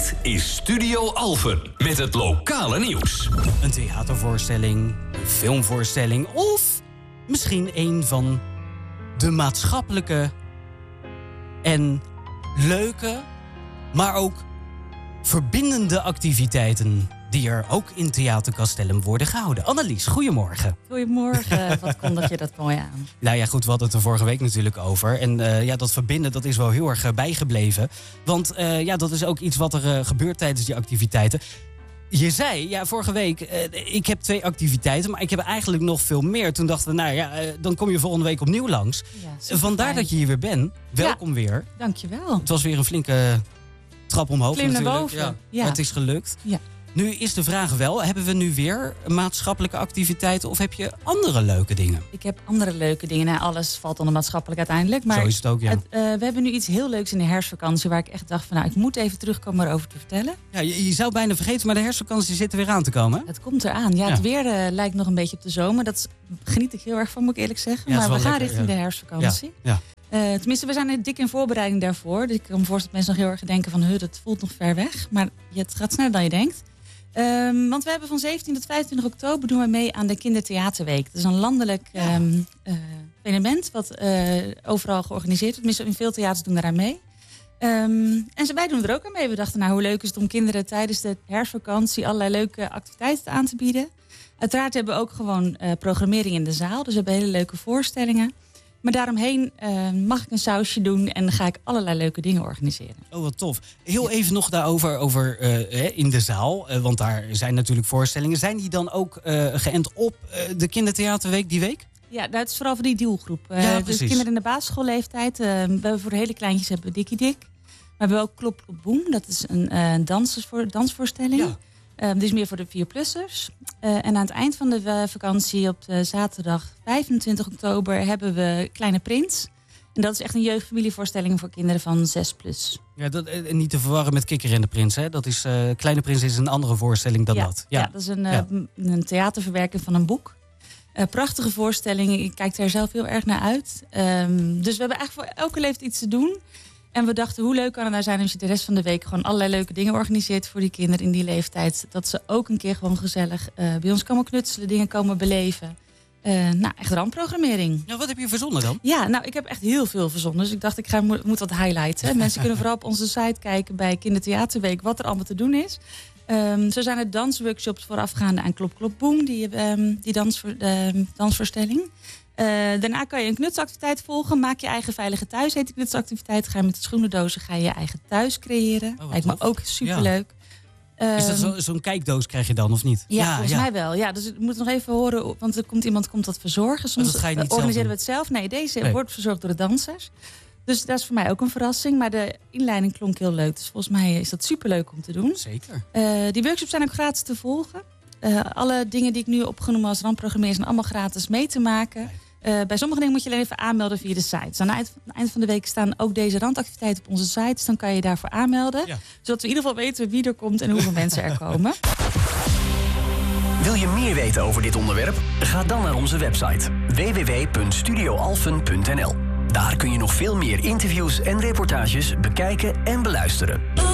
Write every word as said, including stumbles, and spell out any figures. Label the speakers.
Speaker 1: Dit is Studio Alphen met het lokale nieuws.
Speaker 2: Een theatervoorstelling, een filmvoorstelling of misschien een van de maatschappelijke en leuke, maar ook verbindende activiteiten die er ook in Theater Castellum worden gehouden. Annelies, goedemorgen.
Speaker 3: Goedemorgen, wat kondig je dat mooi aan.
Speaker 2: Nou ja, goed, we hadden het er vorige week natuurlijk over. En uh, ja, dat verbinden, dat is wel heel erg uh, bijgebleven. Want uh, ja, dat is ook iets wat er uh, gebeurt tijdens die activiteiten. Je zei, ja, vorige week, uh, ik heb twee activiteiten, maar ik heb eigenlijk nog veel meer. Toen dachten we, nou ja, uh, dan kom je volgende week opnieuw langs. Ja, vandaar fijn. Dat je hier weer bent. Welkom ja, weer.
Speaker 3: Dankjewel.
Speaker 2: Het was weer een flinke trap omhoog.
Speaker 3: Klim naar boven.
Speaker 2: Ja,
Speaker 3: ja.
Speaker 2: Het is gelukt.
Speaker 3: Ja.
Speaker 2: Nu is de vraag wel, hebben we nu weer maatschappelijke activiteiten of heb je andere leuke dingen?
Speaker 3: Ik heb andere leuke dingen. Nou, alles valt onder maatschappelijk uiteindelijk. Maar
Speaker 2: zo is het ook, ja. Het,
Speaker 3: uh, we hebben nu iets heel leuks in de herfstvakantie waar ik echt dacht van, nou, ik moet even terugkomen erover te vertellen.
Speaker 2: Ja, je, je zou bijna vergeten, maar de herfstvakantie zit er weer aan te komen.
Speaker 3: Het komt eraan. Ja, ja. Het weer uh, lijkt nog een beetje op de zomer. Dat geniet ik heel erg van, moet ik eerlijk zeggen.
Speaker 2: Ja,
Speaker 3: maar we gaan
Speaker 2: lekker,
Speaker 3: richting
Speaker 2: ja.
Speaker 3: de herfstvakantie.
Speaker 2: Ja. Ja.
Speaker 3: Uh, tenminste, we zijn er dik in voorbereiding daarvoor. Dus ik kan me voorstellen dat mensen nog heel erg denken van, huh, dat voelt nog ver weg. Maar het gaat sneller dan je denkt. Um, want we hebben van zeventien tot vijfentwintig oktober doen we mee aan de Kindertheaterweek. Dat is een landelijk um, uh, evenement wat uh, overal georganiseerd wordt. Tenminste, in veel theaters doen daaraan mee. Um, en wij doen er ook aan mee. We dachten, nou, hoe leuk is het om kinderen tijdens de herfstvakantie allerlei leuke activiteiten aan te bieden. Uiteraard hebben we ook gewoon uh, programmering in de zaal. Dus we hebben hele leuke voorstellingen. Maar daaromheen uh, mag ik een sausje doen en dan ga ik allerlei leuke dingen organiseren.
Speaker 2: Oh, wat tof. Heel even nog daarover over, uh, in de zaal. Uh, want daar zijn natuurlijk voorstellingen. Zijn die dan ook uh, geënt op uh, de Kindertheaterweek die week?
Speaker 3: Ja, dat is vooral voor die doelgroep. Uh,
Speaker 2: ja,
Speaker 3: dus kinderen in de basisschoolleeftijd. Uh, we hebben voor de hele kleintjes hebben we Dikkie Dik. Maar we hebben ook Klop Klop Boem. Dat is een uh, dansvoor, dansvoorstelling. Ja. Uh, dit is meer voor de vierplussers. Uh, en aan het eind van de uh, vakantie op de zaterdag vijfentwintig oktober hebben we Kleine Prins. En dat is echt een jeugdfamilievoorstelling voor kinderen van zes plus.
Speaker 2: Ja, dat, uh, niet te verwarren met Kikker en de Prins. Hè? Dat is, uh, Kleine Prins is een andere voorstelling dan
Speaker 3: ja,
Speaker 2: dat.
Speaker 3: Ja, ja dat is een, uh, ja. een theaterverwerking van een boek. Uh, prachtige voorstelling. Ik kijk daar zelf heel erg naar uit. Um, dus we hebben eigenlijk voor elke leeftijd iets te doen. En we dachten, hoe leuk kan het nou zijn als je de rest van de week gewoon allerlei leuke dingen organiseert voor die kinderen in die leeftijd. Dat ze ook een keer gewoon gezellig uh, bij ons komen knutselen, dingen komen beleven. Uh, nou, echt ramprogrammering.
Speaker 2: Nou, wat heb je verzonnen dan?
Speaker 3: Ja, nou, ik heb echt heel veel verzonnen. Dus ik dacht, ik ga, moet wat highlighten. Mensen kunnen vooral op onze site kijken bij Kindertheaterweek wat er allemaal te doen is. Um, zo zijn er dansworkshops voorafgaande aan Klop Klop Boem, die, um, die dansvoor, uh, dansvoorstelling. Uh, daarna kan je een knutsactiviteit volgen. Maak je eigen veilige thuis, heet die knutsactiviteit. Ga je met de schoenendozen ga je je eigen thuis creëren.
Speaker 2: Oh,
Speaker 3: lijkt me ook superleuk.
Speaker 2: Ja. Um, is dat zo, zo'n kijkdoos krijg je dan, of niet?
Speaker 3: Ja, ja volgens ja. mij wel. Ja, dus ik moet nog even horen, want er komt iemand komt dat verzorgen. Soms
Speaker 2: oh, dat
Speaker 3: organiseren we het zelf. Nee, deze nee. wordt verzorgd door de dansers. Dus dat is voor mij ook een verrassing. Maar de inleiding klonk heel leuk. Dus volgens mij is dat superleuk om te doen.
Speaker 2: Zeker.
Speaker 3: Uh, die workshops zijn ook gratis te volgen. Uh, alle dingen die ik nu opgenomen als ramprogrammeur zijn allemaal gratis mee te maken. Nee. Uh, bij sommige dingen moet je alleen even aanmelden via de site. Dus aan het eind van de week staan ook deze randactiviteiten op onze site. Dus dan kan je daarvoor aanmelden. Ja. Zodat we in ieder geval weten wie er komt en hoeveel mensen er komen.
Speaker 1: Wil je meer weten over dit onderwerp? Ga dan naar onze website w w w punt studio alphen punt n l. Daar kun je nog veel meer interviews en reportages bekijken en beluisteren.